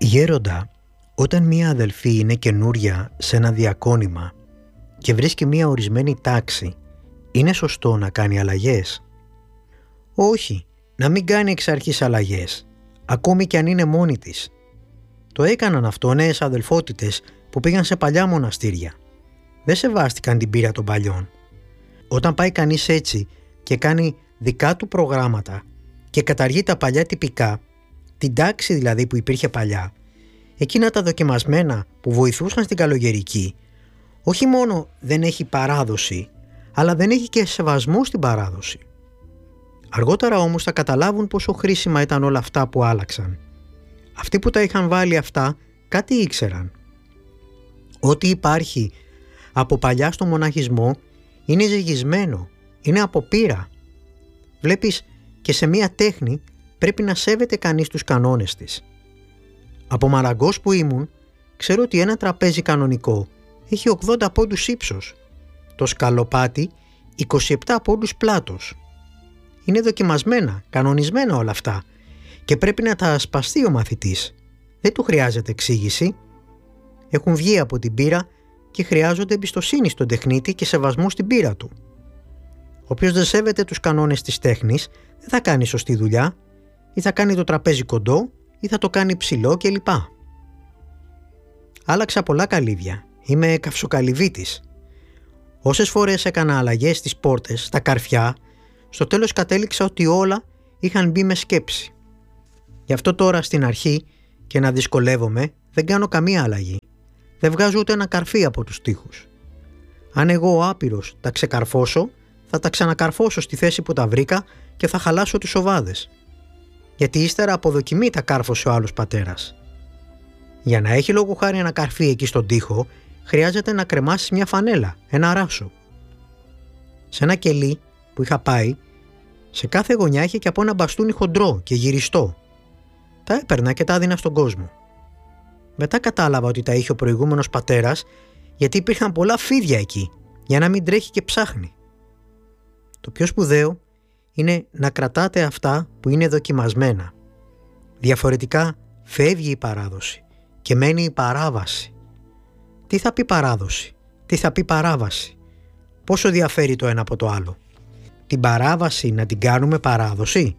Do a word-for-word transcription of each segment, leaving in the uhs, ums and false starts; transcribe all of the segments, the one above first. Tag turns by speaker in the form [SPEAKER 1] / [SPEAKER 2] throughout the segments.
[SPEAKER 1] Γέροντα, όταν μία αδελφή είναι καινούρια σε ένα διακόνημα και βρίσκει μία ορισμένη τάξη, είναι σωστό να κάνει αλλαγές? Όχι, να μην κάνει εξ αρχής αλλαγές, ακόμη και αν είναι μόνη της. Το έκαναν αυτό νέες αδελφότητες που πήγαν σε παλιά μοναστήρια. Δεν σεβάστηκαν την πείρα των παλιών. Όταν πάει κανείς έτσι και κάνει δικά του προγράμματα και καταργεί τα παλιά τυπικά, την τάξη δηλαδή που υπήρχε παλιά, εκείνα τα δοκιμασμένα που βοηθούσαν στην καλογερική, όχι μόνο δεν έχει παράδοση, αλλά δεν έχει και σεβασμό στην παράδοση. Αργότερα όμως θα καταλάβουν πόσο χρήσιμα ήταν όλα αυτά που άλλαξαν. Αυτοί που τα είχαν βάλει αυτά κάτι ήξεραν. Ό,τι υπάρχει από παλιά στο μοναχισμό είναι ζυγισμένο, είναι από πείρα. Βλέπεις, και σε μία τέχνη πρέπει να σέβεται κανείς τους κανόνες της. Από μαραγκός που ήμουν, ξέρω ότι ένα τραπέζι κανονικό έχει ογδόντα πόντους ύψος, το σκαλοπάτι είκοσι επτά πόντους πλάτος. Είναι δοκιμασμένα, κανονισμένα όλα αυτά και πρέπει να τα ασπαστεί ο μαθητής. Δεν του χρειάζεται εξήγηση. Έχουν βγει από την πείρα και χρειάζονται εμπιστοσύνη στον τεχνίτη και σεβασμό στην πείρα του. Όποιος δεν σέβεται τους κανόνες της τέχνης δεν θα κάνει σωστή δουλειά, ή θα κάνει το τραπέζι κοντό ή θα το κάνει ψηλό κλπ. Άλλαξα πολλά καλύβια. Είμαι καυσοκαλυβίτης. Όσες φορές έκανα αλλαγές στις πόρτες, στα καρφιά, στο τέλος κατέληξα ότι όλα είχαν μπει με σκέψη. Γι' αυτό τώρα στην αρχή, και να δυσκολεύομαι, δεν κάνω καμία αλλαγή. Δεν βγάζω ούτε ένα καρφί από τους τοίχους. Αν εγώ ο άπειρος τα ξεκαρφώσω, θα τα ξανακαρφώσω στη θέση που τα βρήκα και θα χαλάσω τις οβάδες. Γιατί ύστερα από δοκιμή τα κάρφωσε ο άλλος πατέρας. Για να έχει λόγω χάρη ένα καρφί εκεί στον τοίχο, χρειάζεται να κρεμάσεις μια φανέλα, ένα ράσο. Σε ένα κελί που είχα πάει, σε κάθε γωνιά είχε και από ένα μπαστούνι χοντρό και γυριστό. Τα έπαιρνα και τα έδινα στον κόσμο. Μετά κατάλαβα ότι τα είχε ο προηγούμενος πατέρας, γιατί υπήρχαν πολλά φίδια εκεί, για να μην τρέχει και ψάχνει. Το πιο σπουδαίο είναι να κρατάτε αυτά που είναι δοκιμασμένα. Διαφορετικά φεύγει η παράδοση και μένει η παράβαση. Τι θα πει παράδοση, τι θα πει παράβαση, πόσο διαφέρει το ένα από το άλλο? Την παράβαση να την κάνουμε παράδοση?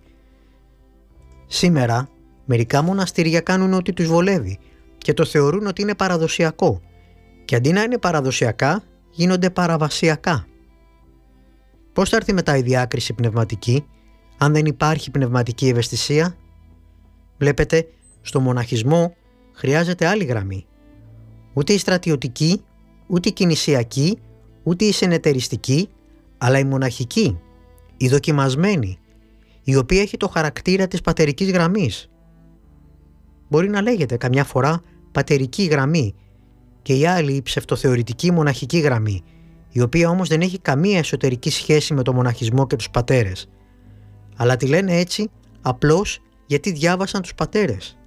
[SPEAKER 1] Σήμερα μερικά μοναστήρια κάνουν ό,τι τους βολεύει και το θεωρούν ότι είναι παραδοσιακό, και αντί να είναι παραδοσιακά γίνονται παραβασιακά. Πώς θα έρθει μετά η διάκριση πνευματική αν δεν υπάρχει πνευματική ευαισθησία? Βλέπετε, στο μοναχισμό χρειάζεται άλλη γραμμή. Ούτε η στρατιωτική, ούτε η κινησιακή, ούτε η συνεταιριστική, αλλά η μοναχική, η δοκιμασμένη, η οποία έχει το χαρακτήρα της πατερικής γραμμής. Μπορεί να λέγεται καμιά φορά πατερική γραμμή και η άλλη η ψευτοθεωρητική μοναχική γραμμή, η οποία όμως δεν έχει καμία εσωτερική σχέση με το μοναχισμό και τους πατέρες. Αλλά τη λένε έτσι απλώς γιατί διάβασαν τους πατέρες.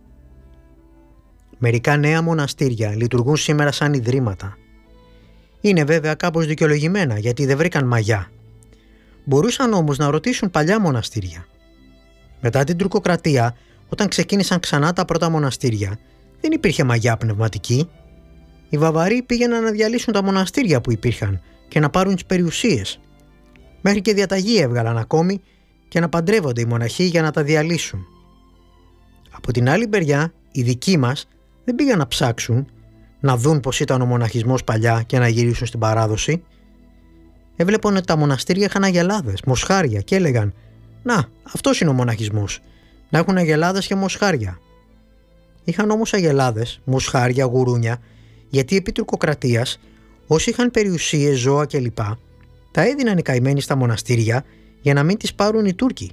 [SPEAKER 1] Μερικά νέα μοναστήρια λειτουργούν σήμερα σαν ιδρύματα. Είναι βέβαια κάπως δικαιολογημένα γιατί δεν βρήκαν μαγιά. Μπορούσαν όμως να ρωτήσουν παλιά μοναστήρια. Μετά την τουρκοκρατία, όταν ξεκίνησαν ξανά τα πρώτα μοναστήρια, δεν υπήρχε μαγιά πνευματική. Οι Βαβαροί πήγαιναν να διαλύσουν τα μοναστήρια που υπήρχαν και να πάρουν τις περιουσίες. Μέχρι και διαταγή έβγαλαν ακόμη και να παντρεύονται οι μοναχοί για να τα διαλύσουν. Από την άλλη μεριά, οι δικοί μας δεν πήγαν να ψάξουν, να δουν πως ήταν ο μοναχισμός παλιά και να γυρίσουν στην παράδοση. Έβλεπαν ότι τα μοναστήρια είχαν αγελάδες, μοσχάρια και έλεγαν «Να, αυτός είναι ο μοναχισμός, να έχουν αγελάδες και μοσχάρια». Είχαν όμως αγελάδες, μοσχάρια, γουρούνια, γιατί επί τουρκοκρατίας όσοι είχαν περιουσίες, ζώα κλπ. Τα έδιναν οι καημένοι στα μοναστήρια για να μην τις πάρουν οι Τούρκοι.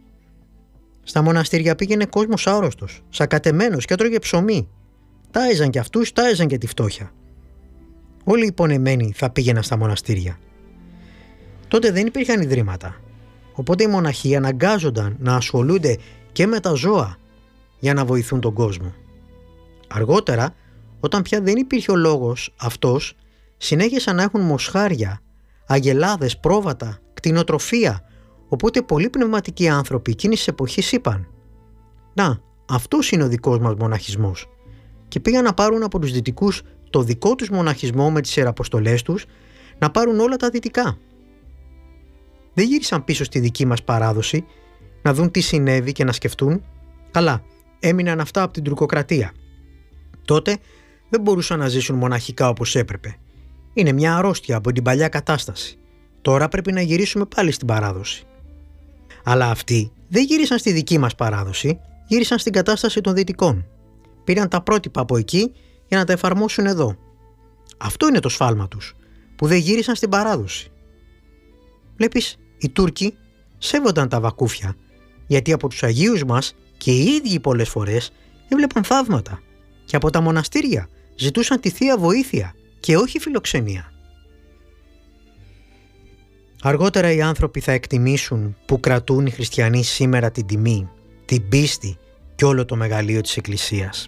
[SPEAKER 1] Στα μοναστήρια πήγαινε κόσμος άρρωστος, σακατεμένος και έτρωγε ψωμί. Τάιζαν και αυτούς, τάιζαν και τη φτώχεια. Όλοι οι πονεμένοι θα πήγαιναν στα μοναστήρια. Τότε δεν υπήρχαν ιδρύματα, οπότε οι μοναχοί αναγκάζονταν να ασχολούνται και με τα ζώα για να βοηθούν τον κόσμο. Αργότερα, όταν πια δεν υπήρχε ο λόγος αυτός, συνέχισαν να έχουν μοσχάρια, αγελάδες, πρόβατα, κτηνοτροφία, οπότε πολλοί πνευματικοί άνθρωποι εκείνης της εποχής είπαν «Να, αυτός είναι ο δικός μας μοναχισμός. και πήγαν να πάρουν από τους δυτικούς το δικό τους μοναχισμό με τις ιεραποστολές τους, να πάρουν όλα τα δυτικά. Δεν γύρισαν πίσω στη δική μας παράδοση, να δουν τι συνέβη και να σκεφτούν, καλά, έμειναν αυτά από την τουρκοκρατία. Τότε δεν μπορούσαν να ζήσουν μοναχικά όπως έπρεπε. Είναι μια αρρώστια από την παλιά κατάσταση. Τώρα πρέπει να γυρίσουμε πάλι στην παράδοση. Αλλά αυτοί δεν γύρισαν στη δική μας παράδοση, γύρισαν στην κατάσταση των δυτικών. Πήραν τα πρότυπα από εκεί για να τα εφαρμόσουν εδώ. Αυτό είναι το σφάλμα τους, που δεν γύρισαν στην παράδοση. Βλέπεις, οι Τούρκοι σέβονταν τα βακούφια, γιατί από τους Αγίους μας και οι ίδιοι πολλές φορές έβλεπαν θαύματα και από τα μοναστήρια ζητούσαν τη Θεία Βοήθεια και όχι φιλοξενία. Αργότερα οι άνθρωποι θα εκτιμήσουν που κρατούν οι χριστιανοί σήμερα την τιμή, την πίστη και όλο το μεγαλείο της Εκκλησίας.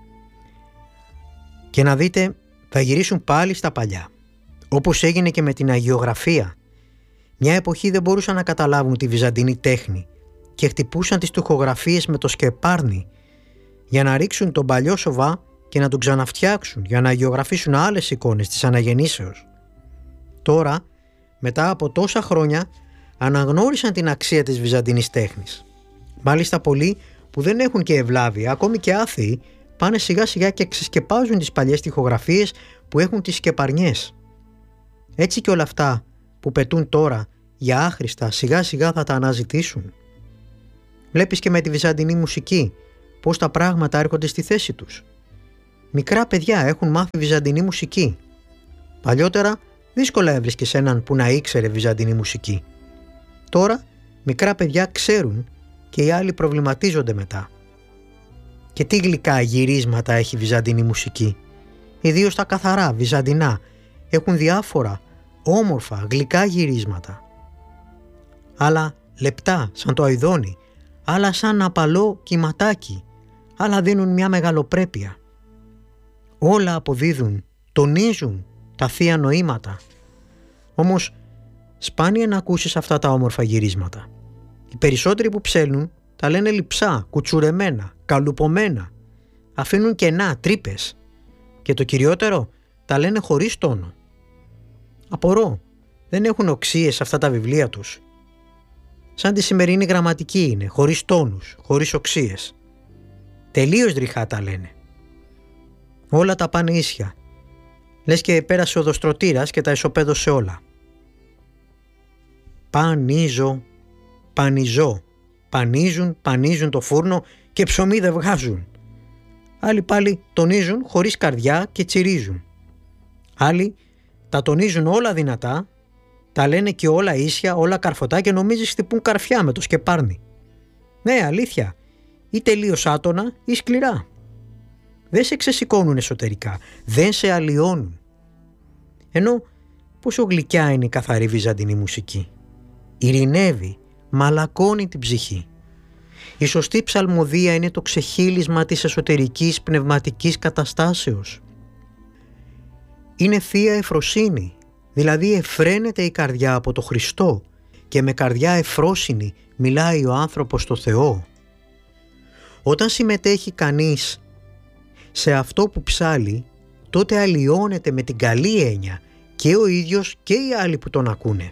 [SPEAKER 1] Και να δείτε, θα γυρίσουν πάλι στα παλιά, όπως έγινε και με την αγιογραφία. Μια εποχή δεν μπορούσαν να καταλάβουν τη βυζαντινή τέχνη και χτυπούσαν τις τουχογραφίες με το σκεπάρνι για να ρίξουν τον παλιό σοβά και να τον ξαναφτιάξουν για να αγιογραφήσουν άλλες εικόνες της αναγεννήσεως. Τώρα, μετά από τόσα χρόνια, αναγνώρισαν την αξία της βυζαντινής τέχνης. Μάλιστα πολλοί που δεν έχουν και ευλάβεια, ακόμη και άθεοι, πάνε σιγά σιγά και ξεσκεπάζουν τις παλιές τοιχογραφίες που έχουν τις σκεπαρνιές. Έτσι και όλα αυτά που πετούν τώρα για άχρηστα σιγά σιγά θα τα αναζητήσουν. Βλέπεις και με τη βυζαντινή μουσική πως τα πράγματα έρχονται στη θέση τους. Μικρά παιδιά έχουν μάθει βυζαντινή μουσική. Παλιότερα δύσκολα έβρισκες έναν που να ήξερε βυζαντινή μουσική. Τώρα μικρά παιδιά ξέρουν και οι άλλοι προβληματίζονται μετά. Και τι γλυκά γυρίσματα έχει βυζαντινή μουσική. Ιδίως τα καθαρά βυζαντινά έχουν διάφορα όμορφα γλυκά γυρίσματα. Άλλα λεπτά σαν το αηδόνι, άλλα σαν απαλό κυματάκι, άλλα δίνουν μια μεγαλοπρέπεια. Όλα αποδίδουν, τονίζουν τα θεία νοήματα. Όμως σπάνια να ακούσεις αυτά τα όμορφα γυρίσματα. Οι περισσότεροι που ψέλνουν τα λένε λιψά, κουτσουρεμένα, καλουπωμένα. Αφήνουν κενά, τρύπες. Και το κυριότερο, τα λένε χωρίς τόνο. Απορώ, δεν έχουν οξείες αυτά τα βιβλία τους. Σαν τη σημερινή γραμματική είναι, χωρίς τόνους, χωρίς οξείες. Τελείως δριχά τα λένε. Όλα τα πάνε ίσια. Λες και πέρασε ο οδοστρωτήρας και τα ισοπαίδωσε όλα. Πανίζω, πανιζώ. Πανίζουν, πανίζουν το φούρνο και ψωμί δεν βγάζουν. Άλλοι πάλι τονίζουν χωρίς καρδιά και τσιρίζουν. Άλλοι τα τονίζουν όλα δυνατά, τα λένε και όλα ίσια, όλα καρφωτά και νομίζεις χτυπούν καρφιά με το σκεπάρνι. Ναι, αλήθεια, ή τελείως άτονα ή σκληρά. Δεν σε ξεσηκώνουν εσωτερικά, δεν σε αλλοιώνουν. Ενώ πόσο γλυκιά είναι η καθαρή βυζαντινή μουσική. Ειρηνεύει, μαλακώνει την ψυχή. Η σωστή ψαλμοδία είναι το ξεχύλισμα της εσωτερικής πνευματικής καταστάσεως. Είναι θεία εφροσύνη, δηλαδή εφραίνεται η καρδιά από το Χριστό και με καρδιά εφρόσινη μιλάει ο άνθρωπος στο Θεό. Όταν συμμετέχει κανείς σε αυτό που ψάλει, τότε αλλοιώνεται με την καλή έννοια και ο ίδιος και οι άλλοι που τον ακούνε.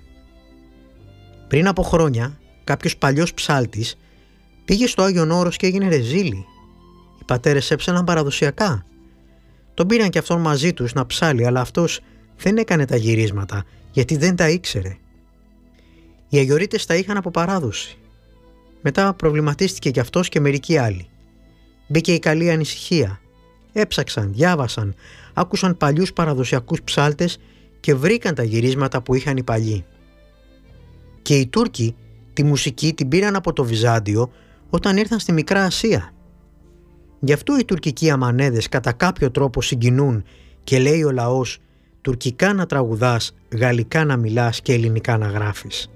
[SPEAKER 1] Πριν από χρόνια, κάποιος παλιός ψάλτης πήγε στο Άγιον Όρος και έγινε ρεζίλη. Οι πατέρες έψαλαν παραδοσιακά. Τον πήραν και αυτόν μαζί τους να ψάλει, αλλά αυτός δεν έκανε τα γυρίσματα γιατί δεν τα ήξερε. Οι αγιορείτες τα είχαν από παράδοση. Μετά προβληματίστηκε κι αυτός και μερικοί άλλοι. Μπήκε η καλή ανησυχία. Έψαξαν, διάβασαν, άκουσαν παλιούς παραδοσιακούς ψάλτες και βρήκαν τα γυρίσματα που είχαν οι παλιοί. Και οι Τούρκοι τη μουσική την πήραν από το Βυζάντιο όταν ήρθαν στη Μικρά Ασία. Γι' αυτό οι τουρκικοί αμανέδες κατά κάποιο τρόπο συγκινούν και λέει ο λαός τουρκικά να τραγουδάς, γαλλικά να μιλάς και ελληνικά να γράφεις.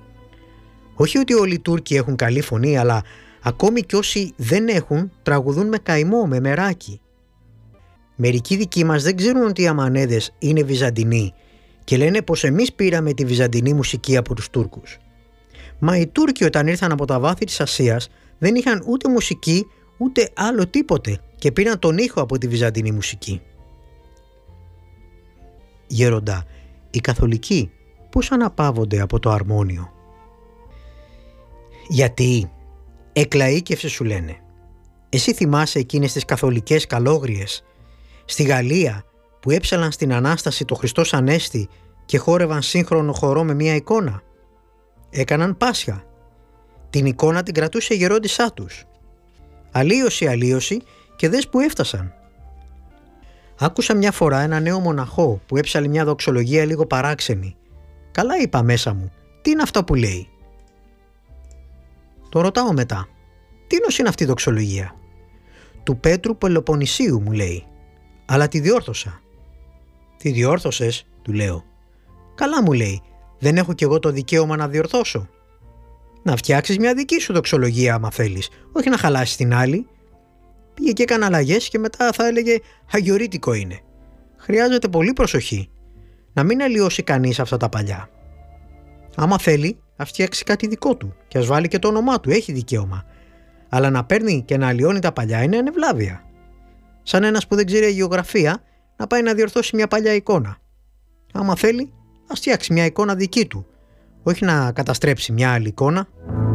[SPEAKER 1] Όχι ότι όλοι οι Τούρκοι έχουν καλή φωνή, αλλά ακόμη κι όσοι δεν έχουν τραγουδούν με καημό, με μεράκι. Μερικοί δικοί μας δεν ξέρουν ότι οι αμανέδες είναι Βυζαντινοί και λένε πως εμείς πήραμε τη βυζαντινή μουσική από τους Τούρκους. Μα οι Τούρκοι όταν ήρθαν από τα βάθη της Ασίας δεν είχαν ούτε μουσική ούτε άλλο τίποτε και πήραν τον ήχο από τη βυζαντινή μουσική. Γέροντα, οι καθολικοί πώς αναπαύονται από το αρμόνιο? Γιατί εκλαΐκευσε, σου λένε. Εσύ θυμάσαι εκείνες τις καθολικές καλόγριες στη Γαλλία που έψαλαν στην Ανάσταση το Χριστός Ανέστη και χόρευαν σύγχρονο χορό με μία εικόνα? Έκαναν Πάσχα. Την εικόνα την κρατούσε η γερόντισά τους. Αλλίωση, αλλίωση και δες που έφτασαν. Άκουσα μια φορά ένα νέο μοναχό που έψαλε μια δοξολογία λίγο παράξενη. Καλά, είπα μέσα μου, τι είναι αυτά που λέει? Το ρωτάω μετά. Τι νος είναι αυτή η δοξολογία? Του Πέτρου Πελοποννησίου, μου λέει. Αλλά τη διόρθωσα. Τη διόρθωσες? Του λέω. Καλά, μου λέει, δεν έχω κι εγώ το δικαίωμα να διορθώσω? Να φτιάξεις μια δική σου δοξολογία άμα θέλεις, όχι να χαλάσεις την άλλη. Πήγε και έκανε αλλαγές και μετά θα έλεγε αγιορείτικο είναι. Χρειάζεται πολύ προσοχή. Να μην αλλοιώσει κανείς αυτά τα παλιά. Άμα θέλει, ας φτιάξει κάτι δικό του και ας βάλει και το όνομά του, έχει δικαίωμα. Αλλά να παίρνει και να αλλοιώνει τα παλιά είναι ανεβλάβεια. Σαν ένας που δεν ξέρει γεωγραφία να πάει να διορθώσει μια παλιά εικόνα. Άμα θέλει, ας φτιάξει μια εικόνα δική του, όχι να καταστρέψει μια άλλη εικόνα.